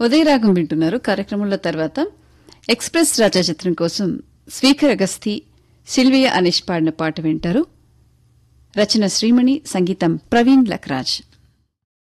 ఉదయరాగం వింటున్నారు. కార్యక్రమంలో తర్వాత ఎక్స్ప్రెస్ రాజా చిత్రం కోసం స్వీకర్ అగస్తి, సిల్వియా అనీష్ పాడిన పాట వింటారు. రచన శ్రీమణి, సంగీతం ప్రవీణ్ లక్రాజ్.